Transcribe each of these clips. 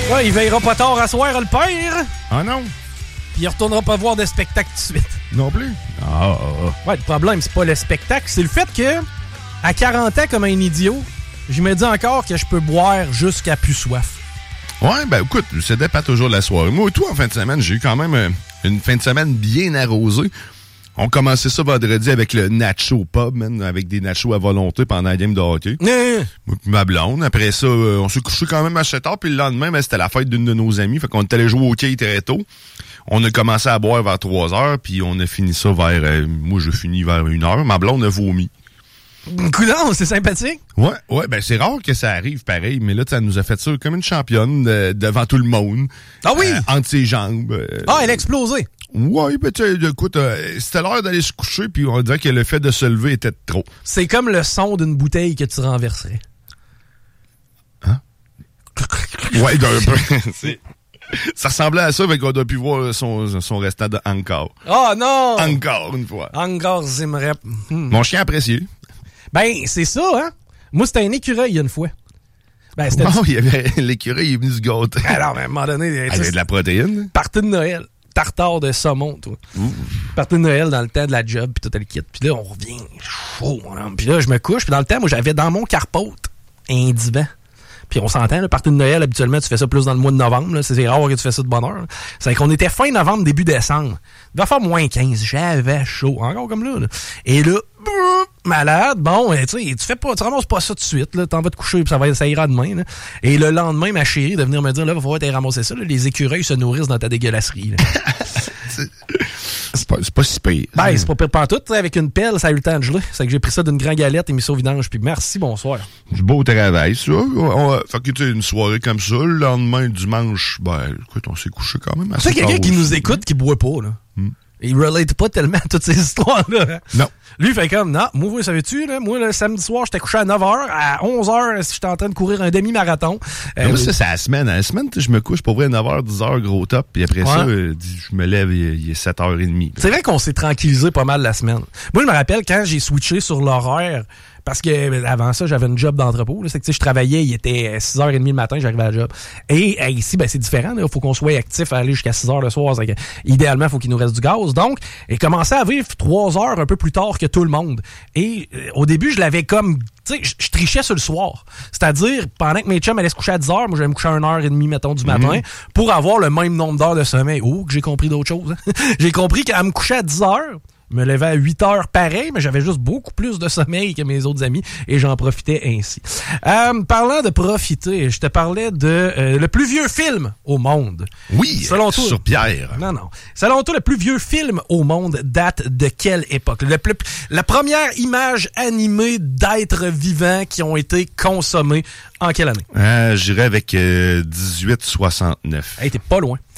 Ouais, il veillera pas tard à soir, le père. Ah non? Puis il retournera pas voir de spectacle tout de suite. Non plus? Ah. Ouais, le problème, c'est pas le spectacle, c'est le fait que, à 40 ans, comme un idiot, je me dis encore que je peux boire jusqu'à plus soif. Ouais, ben écoute, ça dépend toujours de la soirée. Moi, tout en fin de semaine, j'ai eu quand même une fin de semaine bien arrosée. On commençait ça vendredi avec le nacho pub, man, avec des nachos à volonté pendant la game de hockey. Moi pis ma blonde. Après ça, on s'est couché quand même assez tard. Puis le lendemain, ben, c'était la fête d'une de nos amies. Fait qu'on est allé jouer au hockey très tôt. On a commencé à boire vers 3 heures. Puis on a fini ça vers... moi, je finis vers 1 heure. Ma blonde a vomi. Coudonc, c'est sympathique. Ouais, ben c'est rare que ça arrive pareil. Mais là, ça nous a fait ça comme une championne devant tout le monde. Ah oui? Entre ses jambes. Elle a explosé. Ouais, ben tu sais, écoute, c'était l'heure d'aller se coucher, puis on dirait que le fait de se lever était trop. C'est comme le son d'une bouteille que tu renverserais. Hein? Ouais, d'un peu. Ça ressemblait à ça, fait qu'on doit plus voir son restant de encore. Oh non! Encore une fois. Encore Zimrep. Mon chien apprécié. Ben, c'est ça, hein? Moi, c'était un écureuil une fois. Ben, c'était il y avait l'écureuil, il est venu se gâter. Alors, à un moment donné... Il y avait de la protéine. Partie de Noël. Tartare de saumon, toi. Partie de Noël dans le temps de la job, puis tout le kit. Puis là, on revient chaud, mon homme. Puis là, je me couche. Puis dans le temps, moi, j'avais dans mon carpote un divan. Puis on s'entend, là, partie de Noël, habituellement, tu fais ça plus dans le mois de novembre. Là. C'est rare que tu fais ça de bonne heure. C'est qu'on était fin novembre, début décembre. Il va faire moins 15. J'avais chaud. Encore comme là. Et là, malade. Bon, tu ramasses pas ça tout de suite. Là. T'en vas te coucher, puis ça ira demain. Là. Et le lendemain, ma chérie de venir me dire, là, va falloir t'aller ramasser ça. Là. Les écureuils se nourrissent dans ta dégueulasserie. C'est pas si pire. Ben, c'est pas pire pantoute. Avec une pelle, ça a eu le temps de geler. C'est que j'ai pris ça d'une grande galette et mis ça au vidange. Puis merci, bonsoir. Du beau travail, ça. Fait que tu sais, une soirée comme ça, le lendemain, dimanche, ben, écoute, on s'est couché quand même assez tard. C'est quelqu'un qui nous écoute qui boit pas, là. Il relate pas tellement à toutes ces histoires-là. Hein? Non. Lui, il fait comme, non, moi, vous savez-tu, là, moi, le samedi soir, j'étais couché à 9h, à 11h, si j'étais en train de courir un demi-marathon. Moi, ça, c'est à la semaine. À la semaine, je me couche pour vrai 9h, 10h, gros top, puis après ça, je me lève, il est 7h30. C'est vrai qu'on s'est tranquillisé pas mal la semaine. Moi, je me rappelle quand j'ai switché sur l'horaire, parce que avant ça, j'avais une job d'entrepôt. Là. C'est que je travaillais, il était 6h30 le matin, j'arrivais à la job. Et ici, ben, c'est différent. Il faut qu'on soit actif à aller jusqu'à 6h le soir. Que, idéalement, il faut qu'il nous reste du gaz. Donc, il commençait à vivre 3 heures un peu plus tard que tout le monde. Et au début, je l'avais comme... Tu sais, je trichais sur le soir. C'est-à-dire, pendant que mes chums allaient se coucher à 10h, moi, j'allais me coucher à 1h30, mettons, du matin, pour avoir le même nombre d'heures de sommeil. Oh, que j'ai compris d'autres choses. Hein? J'ai compris qu'à me coucher à 10h, me levais à 8 heures pareil, mais j'avais juste beaucoup plus de sommeil que mes autres amis et j'en profitais ainsi. Parlant de profiter, je te parlais de le plus vieux film au monde. Oui, selon toi, sur Pierre. Non. Selon toi, le plus vieux film au monde date de quelle époque? La première image animée d'êtres vivants qui ont été consommés en quelle année? J'irais avec 1869. Hey, t'es pas loin.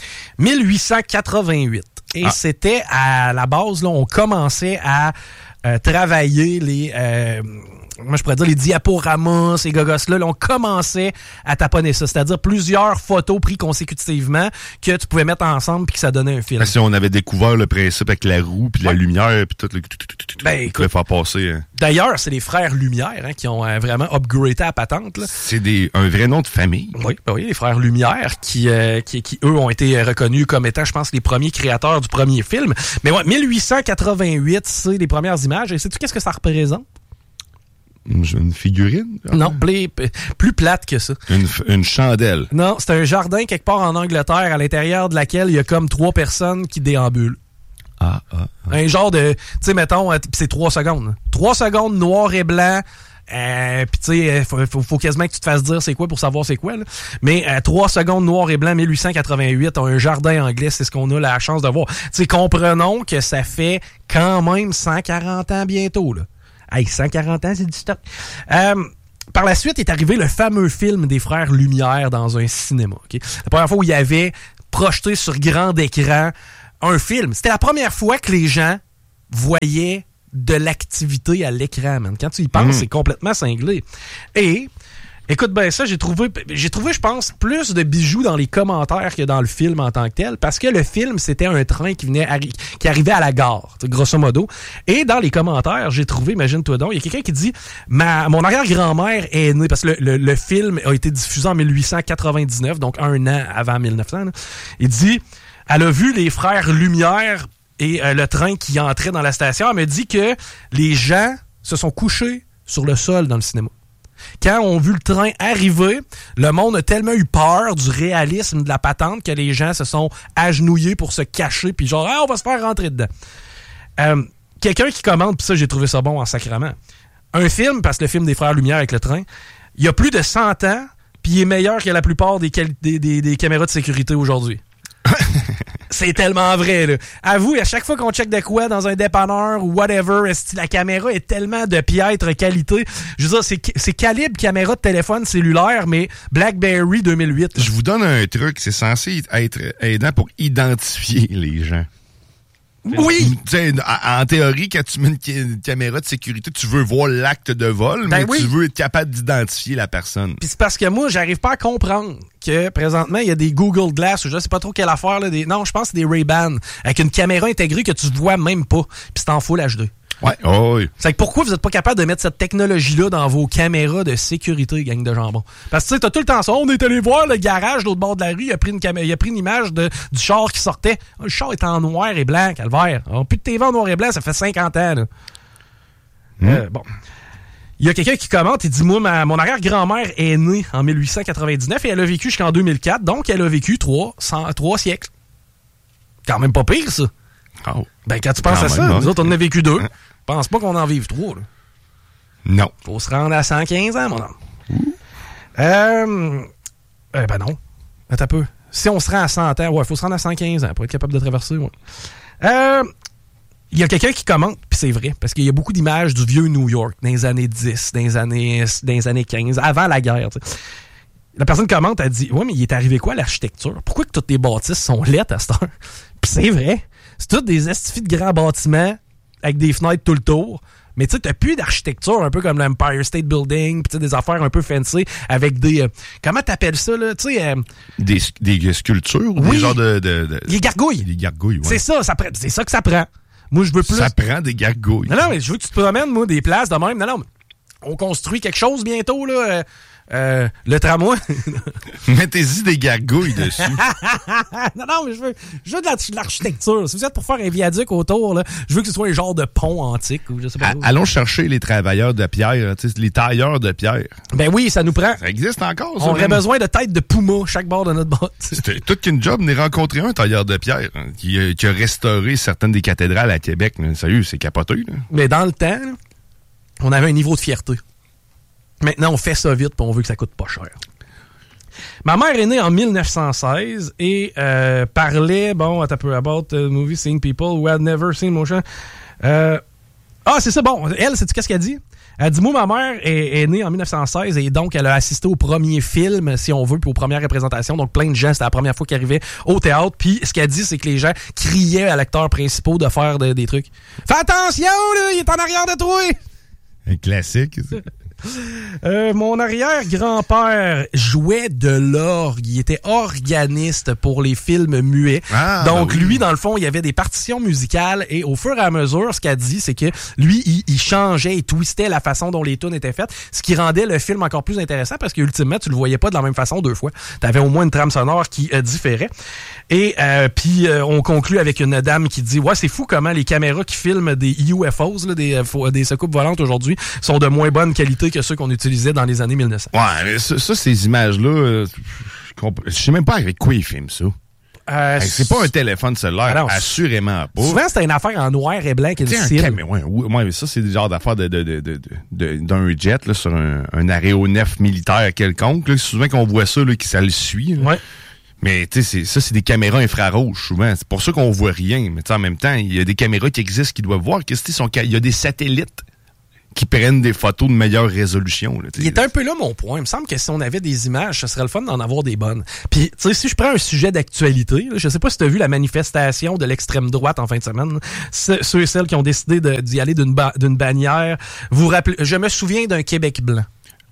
1888. Et c'était à la base, là, on commençait à travailler les... moi, je pourrais dire les diaporamas, ces gogos-là, on commençait à taponner ça. C'est-à-dire plusieurs photos prises consécutivement que tu pouvais mettre ensemble puis que ça donnait un film. Si on avait découvert le principe avec la roue puis la lumière puis tout, ben, pouvait faire passer. D'ailleurs, c'est les frères Lumière qui ont vraiment upgradé la patente. Là. C'est un vrai nom de famille. Oui, les frères Lumière qui eux, ont été reconnus comme étant, je pense, les premiers créateurs du premier film. Mais ouais, 1888, c'est les premières images. Et sais-tu qu'est-ce que ça représente? Une figurine? Non, plus plate que ça. Une chandelle? Non, c'est un jardin quelque part en Angleterre à l'intérieur de laquelle il y a comme 3 personnes qui déambulent. Un genre de... Tu sais, mettons, c'est 3 secondes. 3 secondes, noir et blanc. Puis tu sais, faut quasiment que tu te fasses dire c'est quoi pour savoir c'est quoi. Là. Mais 3 secondes, noir et blanc, 1888, un jardin anglais, c'est ce qu'on a la chance de voir. Tu sais, comprenons que ça fait quand même 140 ans bientôt, là. Hey, 140 ans, c'est du stock. Par la suite est arrivé le fameux film des frères Lumière dans un cinéma. Okay? La première fois où il y avait projeté sur grand écran un film. C'était la première fois que les gens voyaient de l'activité à l'écran, man. Quand tu y penses, c'est complètement cinglé. Et Écoute bien ça, j'ai trouvé, je pense, plus de bijoux dans les commentaires que dans le film en tant que tel, parce que le film, c'était un train qui arrivait à la gare, grosso modo. Et dans les commentaires, j'ai trouvé, imagine-toi donc, il y a quelqu'un qui dit mon arrière-grand-mère est née, parce que le film a été diffusé en 1899, donc un an avant 1900. Là. Il dit, elle a vu les frères Lumière et le train qui entrait dans la station. Elle me dit que les gens se sont couchés sur le sol dans le cinéma. Quand on a vu le train arriver, le monde a tellement eu peur du réalisme de la patente que les gens se sont agenouillés pour se cacher, puis genre, on va se faire rentrer dedans. Quelqu'un qui commente, puis ça, j'ai trouvé ça bon en sacrament. Un film, parce que le film des Frères Lumière avec le train, il y a plus de 100 ans, puis il est meilleur que la plupart des caméras de sécurité aujourd'hui. C'est tellement vrai, là. Avoue, à chaque fois qu'on check de quoi dans un dépanneur ou whatever, la caméra est tellement de piètre qualité. Je veux dire, c'est calibre caméra de téléphone cellulaire, mais BlackBerry 2008. Là. Je vous donne un truc, c'est censé être aidant pour identifier les gens. Oui! En théorie, quand tu mets une caméra de sécurité, tu veux voir l'acte de vol, mais tu veux être capable d'identifier la personne. Puis c'est parce que moi, j'arrive pas à comprendre que présentement, il y a des Google Glass, ou je sais pas trop quelle affaire, là, non, je pense que c'est des Ray-Ban, avec une caméra intégrée que tu vois même pas, puis c'est en full HD. Ouais, oh oui. C'est que pourquoi vous êtes pas capable de mettre cette technologie-là dans vos caméras de sécurité, gang de jambon? Parce que tu sais, t'as tout le temps ça. On est allé voir le garage de l'autre bord de la rue, il a pris une image du char qui sortait. Le char est en noir et blanc, calvaire. On n'a plus de TV en noir et blanc, ça fait 50 ans, là. Bon. Il y a quelqu'un qui commente, il dit, moi, mon arrière-grand-mère est née en 1899 et elle a vécu jusqu'en 2004, donc elle a vécu 3 siècles. Quand même pas pire, ça. Oh. Ben, quand tu penses à ça, nous autres, on en a vécu 2. Je pense pas qu'on en vive 3, là. Non. Faut se rendre à 115 ans, mon homme. Ben non. Attends un peu. Si on se rend à 100 ans, faut se rendre à 115 ans pour être capable de traverser, ouais. Il y a quelqu'un qui commente, puis c'est vrai, parce qu'il y a beaucoup d'images du vieux New York, dans les années 10, dans les années 15, avant la guerre, tu sais. La personne commente, elle dit, ouais, mais il est arrivé quoi à l'architecture? Pourquoi que toutes les bâtisses sont laides à cette heure? Puis c'est vrai. C'est tous des estifis de grands bâtiments avec des fenêtres tout le tour. Mais tu sais, t'as plus d'architecture un peu comme l'Empire State Building, pis des affaires un peu fancy avec des... comment t'appelles ça, là? Tu sais... des sculptures ou oui, des genres de... Des gargouilles. Des gargouilles, ouais. C'est ça que ça prend. Moi, je veux plus... Ça prend des gargouilles. Non, mais je veux que tu te promènes, moi, des places de même. Non, mais on construit quelque chose bientôt, là... le tramway. Mettez-y des gargouilles dessus. non, mais je veux de l'architecture. Si vous êtes pour faire un viaduc autour, là, je veux que ce soit un genre de pont antique. Ou je sais pas allons chercher les travailleurs de pierre, les tailleurs de pierre. Ben oui, ça nous prend. Ça existe encore, ça. On aurait besoin de têtes de Puma chaque bord de notre botte. C'était toute qu'une job d'en rencontrer un tailleur de pierre qui a restauré certaines des cathédrales à Québec. Mais sérieux, c'est capoté. Là. Mais dans le temps, là, on avait un niveau de fierté. Maintenant, on fait ça vite et on veut que ça coûte pas cher. Ma mère est née en 1916 et parlait, attends un peu, about movie seeing people who had never seen motion. C'est ça, bon, elle, sais-tu qu'est-ce qu'elle dit? Elle dit, moi, ma mère est née en 1916 et donc elle a assisté au premier film, si on veut, puis aux premières représentations. Donc, plein de gens, c'était la première fois qu'ils arrivaient au théâtre. Puis, ce qu'elle dit, c'est que les gens criaient à l'acteur principal de faire des trucs. Fais attention, là, il est en arrière de toi! Un classique, ça. Mon arrière-grand-père jouait de l'orgue. Il était organiste pour les films muets. Donc, lui, dans le fond, il y avait des partitions musicales et au fur et à mesure, ce qu'elle dit, c'est que lui, il changeait, il twistait la façon dont les tunes étaient faites, ce qui rendait le film encore plus intéressant parce qu'ultimement, tu le voyais pas de la même façon 2 fois. T'avais au moins une trame sonore qui différait. Et puis, on conclut avec une dame qui dit, ouais, c'est fou comment les caméras qui filment des UFOs, là, des soucoupes volantes aujourd'hui, sont de moins bonne qualité que ceux qu'on utilisait dans les années 1900. Ouais, mais ça ces images-là, je sais même pas avec quoi ils filment ça. C'est pas un téléphone cellulaire, alors, assurément pas. Souvent, c'était une affaire en noir et blanc qui est mais ça, c'est le genre d'affaire d'un jet là, sur un aéronef militaire quelconque. Là, souvent qu'on voit ça, là, ça le suit. Là. Ouais. Mais tu sais, ça, c'est des caméras infrarouges, souvent. C'est pour ça qu'on voit rien. Mais en même temps, il y a des caméras qui existent qui doivent voir. Il y a des satellites qui prennent des photos de meilleure résolution. Là, il est un peu là mon point. Il me semble que si on avait des images, ce serait le fun d'en avoir des bonnes. Puis, tu sais, si je prends un sujet d'actualité, là, je sais pas si tu as vu la manifestation de l'extrême droite en fin de semaine. Là. Ceux et celles qui ont décidé d'y aller d'une bannière. Vous rappelez, je me souviens d'un Québec blanc.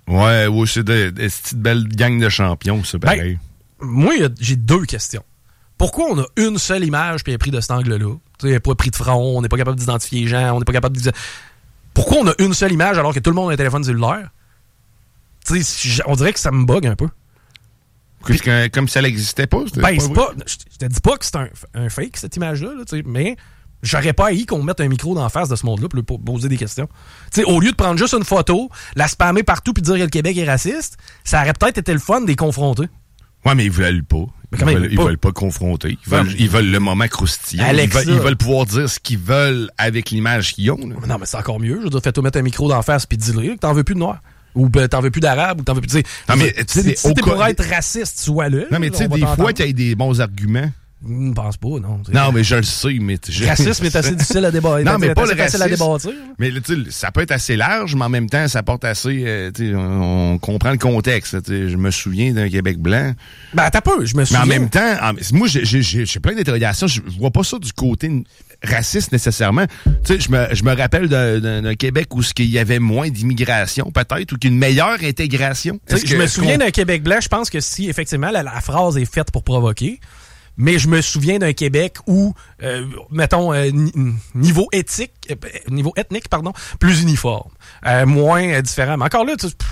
Ouais, c'est des petites belles gangs de champions, c'est pareil. Moi, j'ai 2 questions. Pourquoi on a une seule image puis elle est prise de cet angle-là? Tu sais, pas pris de front, on n'est pas capable d'identifier les gens, on n'est pas capable de... Pourquoi on a une seule image alors que tout le monde a un téléphone cellulaire? Tu sais, on dirait que ça me bug un peu. Puis, comme si ça n'existait pas? C'est pas... Je te dis pas que c'est un fake, cette image-là, là, mais j'aurais pas haï qu'on mette un micro dans la face de ce monde-là pour poser des questions. Tu sais, au lieu de prendre juste une photo, la spammer partout puis dire que le Québec est raciste, ça aurait peut-être été le fun de les confronter. Ouais, mais ils veulent pas. Ils veulent pas confronter. Ils veulent le moment croustillant. Ils veulent pouvoir dire ce qu'ils veulent avec l'image qu'ils ont. Là. Non, mais c'est encore mieux. Je veux dire, fais-toi mettre un micro dans la face puis dis-le que t'en veux plus de noir. Ou t'en veux plus d'arabe, ou t'en veux plus... Non, mais si t'es pour être raciste, sois-le. Non, mais tu sais, des fois, qu'il y a des bons arguments. Je ne pense pas, non. Non, mais je le sais, mais... Racisme est assez difficile à débattre. Non, mais pas le racisme. À débattre. Mais ça peut être assez large, mais en même temps, ça porte assez... on comprend le contexte. Je me souviens d'un Québec blanc. Ben, attends peu, je me souviens. Mais en même temps, moi, j'ai plein d'interrogations. Je vois pas ça du côté raciste nécessairement. Tu sais, je me rappelle d'un Québec où il y avait moins d'immigration, peut-être, ou qu'une meilleure intégration. Je me souviens d'un Québec blanc. Je pense que si, effectivement, la phrase est faite pour provoquer... Mais je me souviens d'un Québec où, mettons, niveau ethnique, plus uniforme. Moins différent. Mais encore là,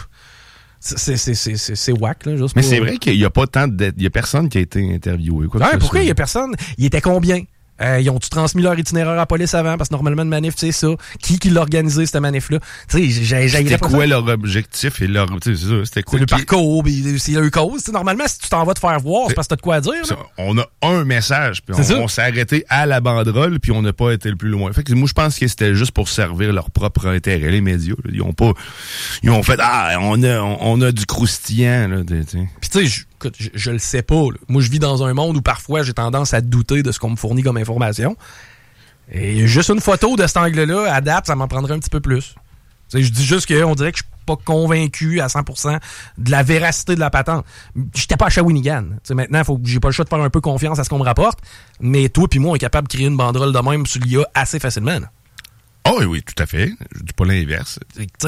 c'est whack, là. Juste mais c'est vrai qu'il n'y a pas tant il y a personne qui a été interviewé. Pourquoi il n'y a personne? Il était combien? Ils ont-tu transmis leur itinéraire à la police avant? Parce que normalement, une manif, c'est ça. Qui l'a organisé, cette manif-là? Tu sais, c'était quoi leur objectif et leur... C'était quoi? C'est le parcours, c'est leur cause. Normalement, si tu t'en vas te faire voir, c'est parce que t'as de quoi dire. Ça, on a un message, puis on s'est arrêté à la banderole, puis on n'a pas été le plus loin. Fait que moi, je pense que c'était juste pour servir leur propre intérêt. Les médias, là, ils ont fait, on a du croustillant, là. Puis tu sais, je le sais pas. Là. Moi, je vis dans un monde où parfois j'ai tendance à douter de ce qu'on me fournit comme information. Et juste une photo de cet angle-là, à date, ça m'en prendrait un petit peu plus. T'sais, je dis juste qu'on dirait que je suis pas convaincu à 100% de la véracité de la patente. J'étais pas à Shawinigan. T'sais, maintenant, j'ai pas le choix de faire un peu confiance à ce qu'on me rapporte. Mais toi puis moi, on est capable de créer une banderole de même sur l'IA assez facilement. Là. Oh oui, tout à fait. Je dis pas l'inverse.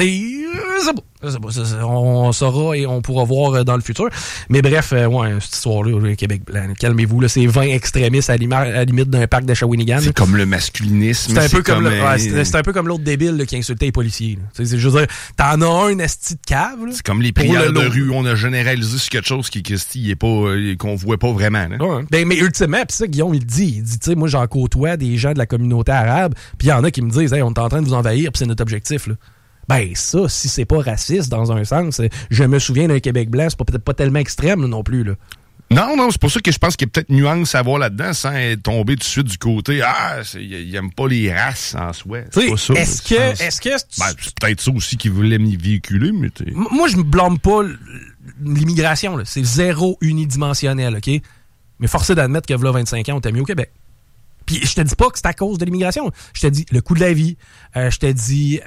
On saura et on pourra voir dans le futur. Mais bref, cette histoire-là, le Québec blanc, calmez-vous, là, c'est 20 extrémistes à la limite d'un parc de Shawinigan. C'est comme le masculinisme. C'est un peu comme l'autre débile là, qui insultait les policiers. Je veux dire, t'en as un esti de cave. Là, c'est comme les prières de rue. On a généralisé sur quelque chose qu'on voit pas vraiment. Là. Ouais. Mais ultimement, pis ça, Guillaume, il dit, tu sais, moi, j'en côtoie des gens de la communauté arabe, puis il y en a qui me disent, hey, on est en train de vous envahir, puis c'est notre objectif, là. Ben ça, si c'est pas raciste dans un sens, je me souviens d'un Québec blanc, c'est peut-être pas tellement extrême là, non plus. Là. Non, c'est pour ça que je pense qu'il y a peut-être nuance à voir là-dedans sans tomber tout de suite du côté il aime pas les races en soi. C'est pas ça. Est-ce que c'est peut-être ça aussi qu'il voulait me véhiculer, mais moi je me blâme pas l'immigration, là. C'est zéro unidimensionnel, OK? Mais forcé d'admettre que v'là 25 ans, on t'a mis au Québec. Puis je te dis pas que c'est à cause de l'immigration. Je te dis le coût de la vie. Je te dis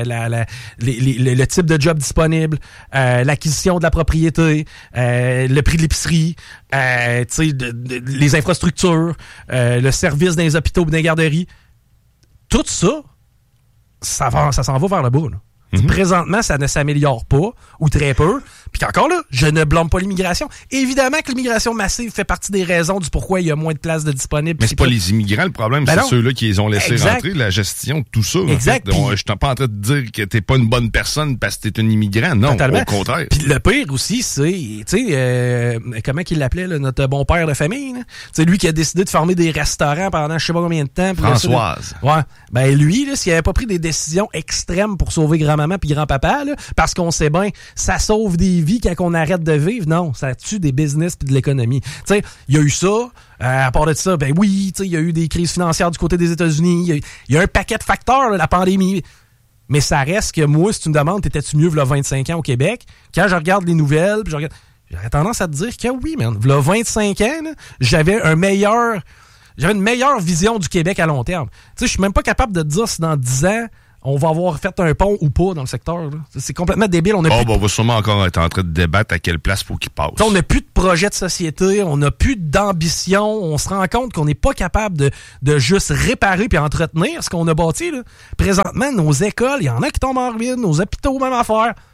le type de job disponible, l'acquisition de la propriété, le prix de l'épicerie, les infrastructures, le service dans les hôpitaux et dans les garderies. Tout ça, ça s'en va vers le bas. Là. Mm-hmm. Présentement, ça ne s'améliore pas, ou très peu. Puis encore là, je ne blâme pas l'immigration. Évidemment que l'immigration massive fait partie des raisons du pourquoi il y a moins de places de disponibles. Mais c'est pas les immigrants le problème, c'est ceux-là qui les ont laissés rentrer, la gestion de tout ça. Exact. En fait. Je suis pas en train de dire que t'es pas une bonne personne parce que t'es un immigrant. Non, totalement. Au contraire. Puis le pire aussi, c'est, tu sais, comment qu'il l'appelait, là, notre bon père de famille, tu sais, lui qui a décidé de fermer des restaurants pendant je sais pas combien de temps. Françoise. Ouais. Ben lui, là, s'il avait pas pris des décisions extrêmes pour sauver grand-maman puis grand-papa, là, parce qu'on sait bien, ça sauve des vies quand on arrête de vivre. Non, ça tue des business puis de l'économie. Tu sais, il y a eu ça. À part de ça, ben oui, tu sais, il y a eu des crises financières du côté des États-Unis. Il y a un paquet de facteurs, là, la pandémie. Mais ça reste que moi, si tu me demandes, t'étais-tu mieux v'là 25 ans au Québec? Quand je regarde les nouvelles, puis j'aurais tendance à te dire que oui, man. V'là 25 ans, là, j'avais une meilleure vision du Québec à long terme. Tu sais, je suis même pas capable de te dire si dans 10 ans, on va avoir fait un pont ou pas dans le secteur. Là. C'est complètement débile. On va sûrement encore être en train de débattre à quelle place faut qu'il passe. On n'a plus de projet de société, on n'a plus d'ambition. On se rend compte qu'on n'est pas capable de juste réparer puis entretenir ce qu'on a bâti. Là. Présentement, nos écoles, il y en a qui tombent en ruine, nos hôpitaux, même affaire.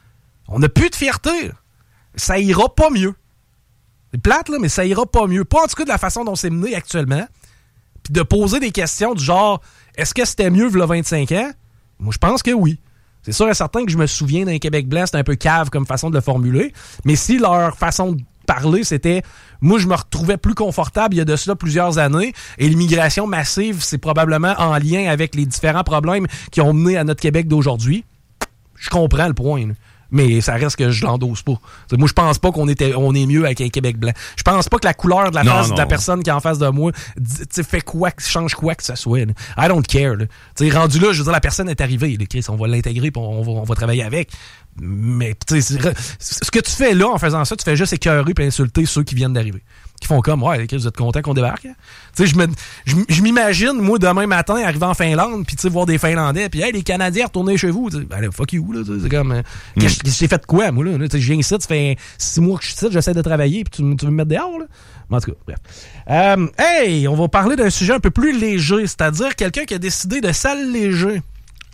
On n'a plus de fierté. Là. Ça ira pas mieux. C'est plate, là, mais ça ira pas mieux. Pas en tout cas de la façon dont c'est mené actuellement. Puis de poser des questions du genre, est-ce que c'était mieux v'là 25 ans? Moi, je pense que oui. C'est sûr et certain que je me souviens d'un Québec blanc, c'était un peu cave comme façon de le formuler. Mais si leur façon de parler, c'était... Moi, je me retrouvais plus confortable il y a de cela plusieurs années. Et l'immigration massive, c'est probablement en lien avec les différents problèmes qui ont mené à notre Québec d'aujourd'hui. Je comprends le point, là. Mais ça reste que je l'endosse pas. T'sais, moi, je pense pas qu'on est mieux avec un Québec blanc. Je pense pas que la couleur de la face de la personne qui est en face de moi fait quoi, change quoi que ce soit. Là. I don't care. Rendu là, je veux dire, la personne est arrivée. Là, Chris, on va l'intégrer et on va travailler avec. Mais ce que tu fais là, en faisant ça, tu fais juste écœurer et insulter ceux qui viennent d'arriver. Qui font comme, ouais, vous êtes contents qu'on débarque? Hein? Je m'imagine, moi, demain matin, arriver en Finlande, puis voir des Finlandais, puis hey, les Canadiens, retournez chez vous. Ben là, fuck you, là. C'est comme, j'ai fait de quoi, moi, là? Je viens ici, ça fait 6 mois que je suis ici, j'essaie de travailler, puis tu veux me mettre dehors, là? En tout cas, bref. Hey, on va parler d'un sujet un peu plus léger, c'est-à-dire quelqu'un qui a décidé de s'alléger.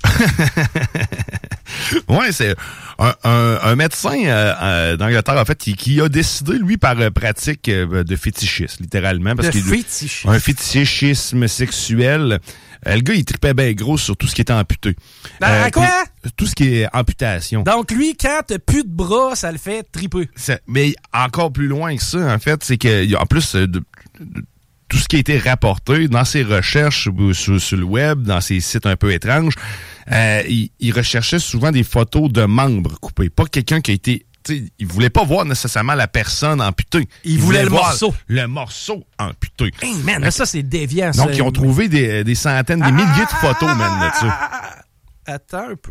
Ouais, c'est un médecin d'Angleterre, en fait, qui a décidé, lui, par pratique de fétichisme, littéralement. Parce fétichisme. Un fétichisme sexuel. Le gars, il tripait bien gros sur tout ce qui était amputé. Quoi? Tout ce qui est amputation. Donc, lui, quand t'as plus de bras, ça le fait triper. Mais encore plus loin que ça, en fait, c'est qu'en plus de tout ce qui a été rapporté dans ses recherches sur le web, dans ses sites un peu étranges, il recherchait souvent des photos de membres coupés. Pas quelqu'un qui a été... Il voulait pas voir nécessairement la personne amputée. Il voulait le morceau. Le morceau amputé. Hey man, mais ça c'est déviant. Donc, ils ont trouvé des centaines, des milliers de photos, man, là-dessus. Attends un peu.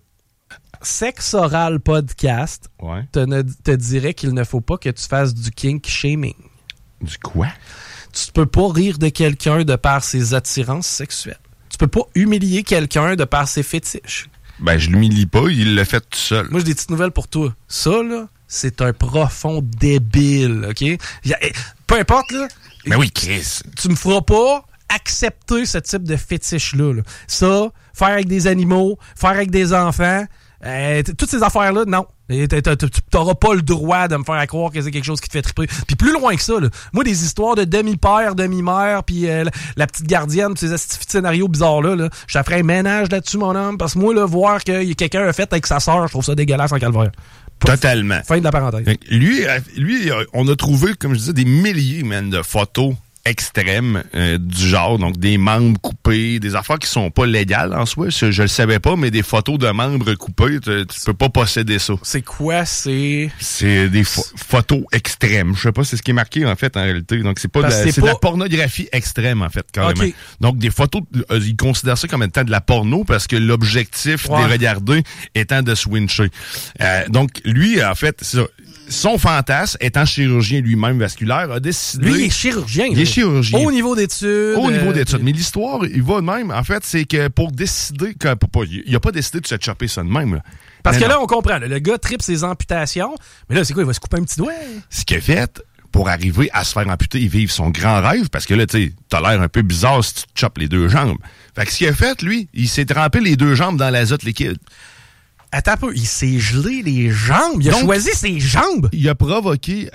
Sexe Oral Podcast te dirait qu'il ne faut pas que tu fasses du kink shaming. Du quoi? Tu peux pas rire de quelqu'un de par ses attirances sexuelles. Tu peux pas humilier quelqu'un de par ses fétiches. Ben, je l'humilie pas, il l'a fait tout seul. Moi, j'ai des petites nouvelles pour toi. Ça, là, c'est un profond débile, OK? Peu importe, là. Mais oui, Chris. Tu me feras pas accepter ce type de fétiche-là. Là. Ça, faire avec des animaux, faire avec des enfants, toutes ces affaires-là, non. Tu n'auras pas le droit de me faire croire que c'est quelque chose qui te fait triper. Puis plus loin que ça, là, moi, des histoires de demi-père, demi-mère, puis la petite gardienne, puis ces scénarios bizarres-là, je te ferais un ménage là-dessus, mon homme. Parce que moi, là, voir que quelqu'un a fait avec sa sœur, je trouve ça dégueulasse en calvaire. Totalement. Fin de la parenthèse. Lui, on a trouvé, comme je disais, des milliers, man, de photos extrêmes du genre, donc des membres coupés, des affaires qui sont pas légales en soi, je le savais pas, mais des photos de membres coupés, tu peux pas posséder ça. C'est quoi? C'est des photos extrêmes. Je sais pas, c'est ce qui est marqué en fait en réalité. Donc c'est pas de la pornographie extrême en fait, carrément. Okay. Donc des photos, ils considèrent ça comme étant de la porno parce que l'objectif des regardés étant de swincher. Donc lui, en fait, c'est ça. Son fantasme, étant chirurgien lui-même vasculaire, a décidé... Lui, il est chirurgien. Il est chirurgien. Au niveau d'études. Au niveau d'études. Mais l'histoire, il va de même. En fait, c'est que pour décider... il a pas décidé de se chopper ça de même. Là. Parce que là, on comprend. Là, le gars tripe ses amputations. Mais là, c'est quoi? Il va se couper un petit doigt? Ce qu'il a fait, pour arriver à se faire amputer et vivre son grand rêve, parce que là, tu sais, t'as l'air un peu bizarre si tu te chopes les deux jambes. Fait que ce qu'il a fait, lui, il s'est trempé les deux jambes dans l'azote liquide. Attends un peu, il s'est gelé les jambes. Il a choisi ses jambes. Il a provoqué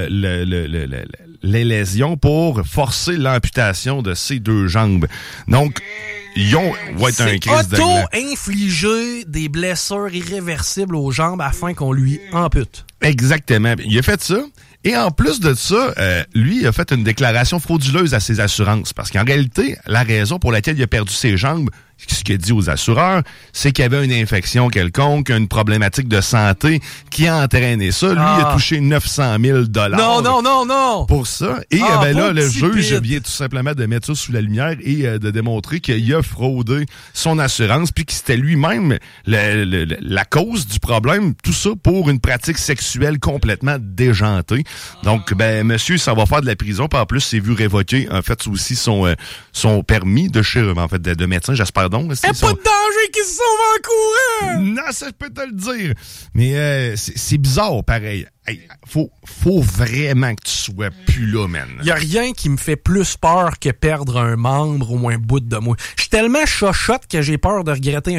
les lésions pour forcer l'amputation de ses deux jambes. Donc, ils ont un crise de gland. Auto-infliger des blessures irréversibles aux jambes afin qu'on lui ampute. Exactement. Il a fait ça. Et en plus de ça, lui, il a fait une déclaration frauduleuse à ses assurances. Parce qu'en réalité, la raison pour laquelle il a perdu ses jambes, ce qu'il a dit aux assureurs, c'est qu'il y avait une infection quelconque, une problématique de santé qui a entraîné ça. Lui, il a touché 900 000 $. Non! Pour ça. Et là, le juge vient tout simplement de mettre ça sous la lumière et de démontrer qu'il a fraudé son assurance puis que c'était lui-même la cause du problème. Tout ça pour une pratique sexuelle complètement déjantée. Donc, monsieur, ça va faire de la prison. Puis en plus, c'est vu révoquer, en fait, aussi son permis de médecin, j'espère donc. Pas de danger qui se sauve en courant! Non, ça, je peux te le dire. Mais c'est bizarre, pareil. Hey, faut vraiment que tu sois plus là, man. Il y a rien qui me fait plus peur que perdre un membre ou un bout de moi. Je suis tellement chochotte que j'ai peur de regretter